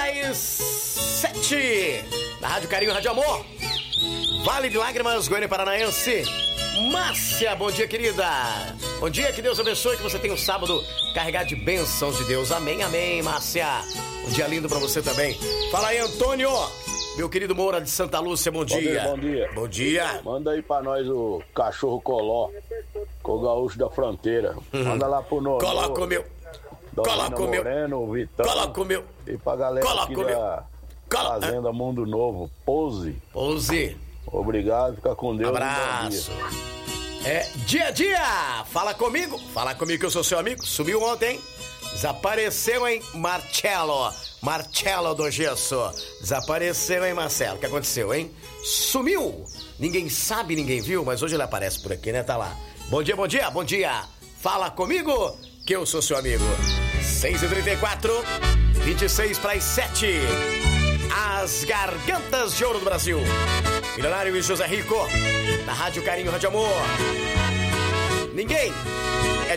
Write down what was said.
para as 7 na Rádio Carinho, Rádio Amor. Vale de Lágrimas, Goiânia Paranaense. Márcia, bom dia, querida. Bom dia, que Deus abençoe, que você tenha um sábado carregado de bênçãos de Deus. Amém, amém, Márcia. Um dia lindo pra você também. Fala aí, Antônio. Meu querido Moura de Santa Lúcia, bom dia. Bom dia. Bom dia. Manda aí pra nós o cachorro Coló, com o gaúcho da fronteira. Manda lá pro Nono. Coloca o meu. Coloca o meu. Moreno, o Vitão. Coloca o meu. E pra galera Coloca aqui o meu. da Fazenda Mundo Novo, Pose. Obrigado, fica com Deus. Abraço. Dia a dia. Fala comigo que eu sou seu amigo. Sumiu ontem. Desapareceu, hein, Marcelo do Gesso. Desapareceu, hein, Marcelo? O que aconteceu, hein? Sumiu. Ninguém sabe, ninguém viu, mas hoje ele aparece por aqui, né? Tá lá. Bom dia, bom dia, bom dia. Fala comigo que eu sou seu amigo. 6h34, 26 para as 7. As Gargantas de Ouro do Brasil. Milionário e José Rico, na Rádio Carinho, Rádio Amor. Ninguém